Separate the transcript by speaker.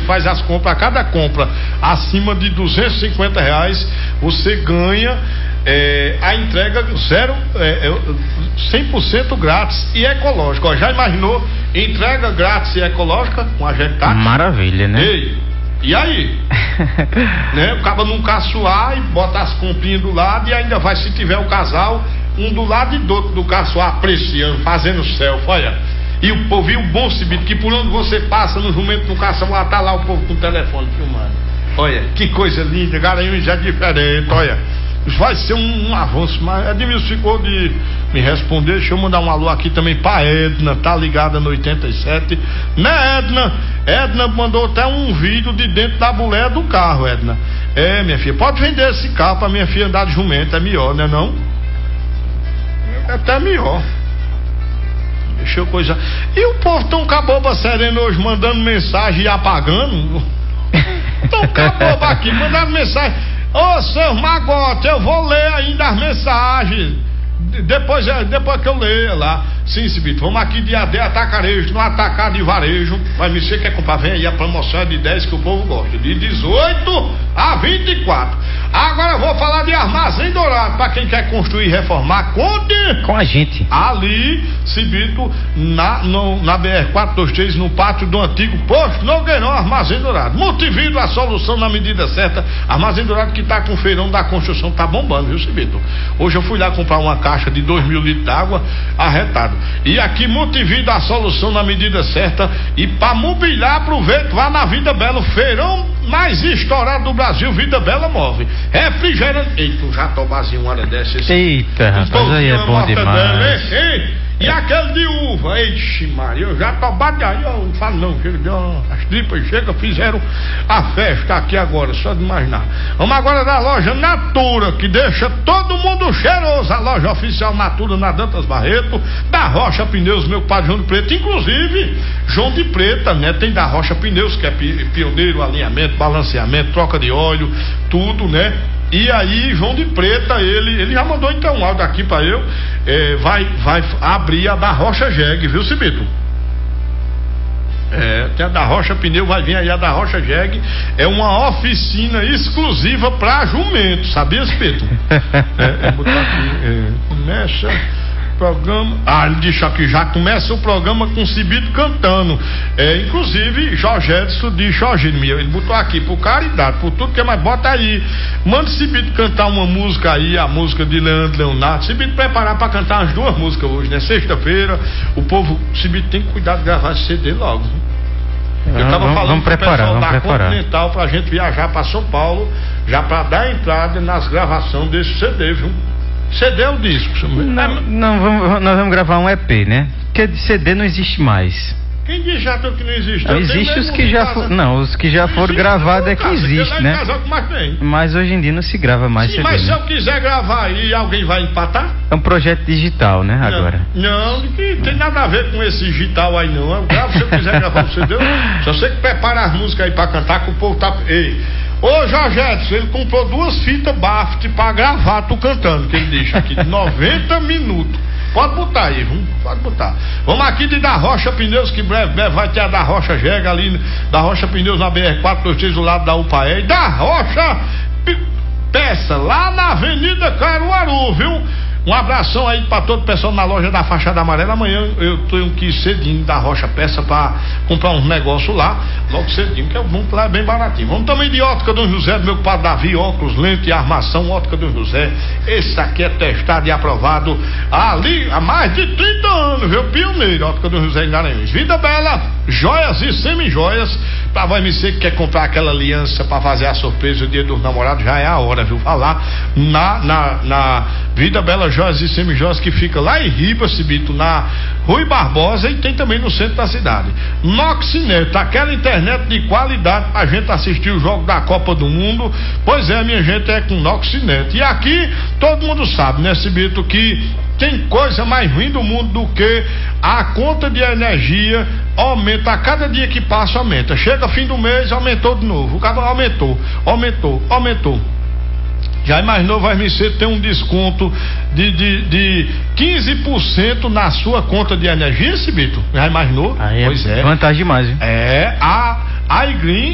Speaker 1: faz as compras, a cada compra acima de R$250, você ganha a entrega 100% grátis e ecológica. Ó, já imaginou entrega grátis e ecológica com a Jectac?
Speaker 2: Maravilha, né?
Speaker 1: Ei, e aí? Né? O cara não caçoar e bota as comprinhas do lado e ainda vai, se tiver o casal, um do lado e do outro do caçoar, apreciando, fazendo selfie, olha. E o povo, e o bom, Cibito, que por onde você passa no jumento no caçoar, tá lá o povo com o telefone filmando. Olha, que coisa linda, Garanhuns é diferente, olha. Vai ser um avanço, mas Edmilson ficou de me responder. Deixa eu mandar um alô aqui também pra Edna, tá ligada no 87, né, Edna? Edna mandou até um vídeo de dentro da boleia do carro, Edna. Minha filha, pode vender esse carro pra minha filha andar de jumento, é melhor, né não? É até melhor. Deixa eu coisa. E o povo tão caboba sereno hoje, mandando mensagem e apagando. Tão caboba aqui, mandando mensagem. Ô, seu Magote, eu vou ler ainda as mensagens. Depois que eu ler lá. Sim, Cibito, vamos aqui de atacarejo, no atacado de varejo. Vai me ser, quer comprar? Vem aí, a promoção é de 10 que o povo gosta. De 18 a 24. Agora eu vou falar de Armazém Dourado. Pra quem quer construir e reformar, conte
Speaker 2: com a gente.
Speaker 1: Ali, Cibito, na BR-423, no pátio do antigo posto Nogueirão, Armazém Dourado. Multivídeo, a solução na medida certa. Armazém Dourado que tá com o feirão da construção, tá bombando, viu, Cibito? Hoje eu fui lá comprar uma caixa de 2.000 litros d'água, arretado. E aqui, Multivídeo, a solução na medida certa. E para mobiliar, aproveita, vá na Vida Bela, o feirão mais estourado do Brasil, Vida Bela Move. Refrigerante. Eita, já tomazinho uma hora dessa.
Speaker 2: Eita, rapaz, aí é bom demais.
Speaker 1: E aquele de uva, eixe Maria, eu já tô bateando, eu não falo não, as tripas chegam, fizeram a festa aqui agora, só de imaginar. Vamos agora da loja Natura, que deixa todo mundo cheiroso, a loja oficial Natura na Dantas Barreto, da Rocha Pneus, meu compadre João de Preto, inclusive, João de Preta, né, tem da Rocha Pneus, que é pioneiro, alinhamento, balanceamento, troca de óleo, tudo, né? E aí, João de Preta, ele já mandou então um áudio aqui pra eu, vai abrir a da Rocha Jeg, viu, Cibito? Tem a da Rocha Pneu, vai vir aí a da Rocha Jeg, é uma oficina exclusiva pra jumento, sabia, Cibito? Botar aqui, começa... programa. Ele disse aqui, já começa o programa com o Cibito cantando. Inclusive, Jorge Edson de Jorge, ele botou aqui, por caridade, por tudo que é mais, bota aí. Manda o Cibito cantar uma música aí, a música de Leandro Leonardo. Cibito preparar pra cantar as duas músicas hoje, né? Sexta-feira, o povo, Cibito tem que cuidar de gravar esse CD logo. Eu tava falando com o pessoal da Continental pra gente viajar pra São Paulo, já pra dar entrada nas gravações desse CD, viu? CD é o disco.
Speaker 2: Nós vamos gravar um EP, né? Porque de CD não existe mais.
Speaker 1: Quem diz já que não existe?
Speaker 2: Não, existe os que já foram. Não, os que já foram gravados é que existe, né? Mas hoje em dia não se grava mais CD.
Speaker 1: Mas se eu quiser gravar aí, alguém vai empatar?
Speaker 2: É um projeto digital, né? Agora.
Speaker 1: Não tem nada a ver com esse digital aí, não. Eu gravo se eu quiser gravar um CD. Só sei que prepara as músicas aí pra cantar, que o povo tá. Ô Jorge Edson, ele comprou 2 fitas BAFT pra gravar tu cantando, que ele deixa aqui, 90 minutos. Pode botar aí, pode botar. Vamos aqui de da Rocha Pneus, que breve vai ter a da Rocha Jeg ali, da Rocha Pneus na BR-423 do lado da UPAE, da Rocha Peça, lá na Avenida Caruaru, viu? Um abração aí pra todo o pessoal na loja da Fachada Amarela. Amanhã eu tenho que ir cedinho da Rocha Peça pra comprar uns negócios lá, logo cedinho, que é bom, lá é bem baratinho. Vamos também de Ótica Dom José, do meu compadre Davi, óculos, lente e armação, Ótica Dom José. Esse aqui é testado e aprovado ali há mais de 30 anos, viu? Pioneiro, Ótica Dom José em Garanhuns. Vida Bela, joias e semi-joias. Pra vai me ser que quer comprar aquela aliança pra fazer a surpresa o dia dos namorados, já é a hora, viu? Vai lá na Vida Bela Joias e Semijoias, que fica lá em Riba, Cibito, na Rui Barbosa, e tem também no centro da cidade. Noxinet, aquela internet de qualidade pra gente assistir o jogo da Copa do Mundo. Pois é, minha gente, é com Noxinet. E aqui todo mundo sabe, né, Cibito, que tem coisa mais ruim do mundo do que a conta de energia aumenta, a cada dia que passa aumenta. Chega fim do mês, aumentou de novo. O cara aumentou. Já imaginou, vai me ser ter um desconto de 15% na sua conta de energia, Cibito? Já imaginou?
Speaker 2: Pois é. Vantagem demais, hein?
Speaker 1: A iGreen